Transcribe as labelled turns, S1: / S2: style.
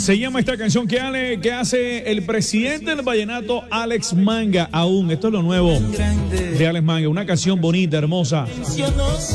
S1: Se llama esta canción que hace el presidente del vallenato, Alex Manga. Aún, esto es lo nuevo de Alex Manga. Una canción bonita, hermosa.